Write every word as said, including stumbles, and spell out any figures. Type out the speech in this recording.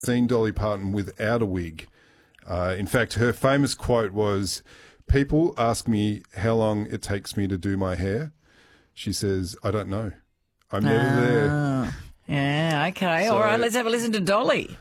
seen Dolly Parton without a wig. Uh, in fact, her famous quote was, "People ask me how long it takes me to do my hair." She says, "I don't know. I'm never Oh. there." Yeah, okay. So- All right, let's have a listen to Dolly.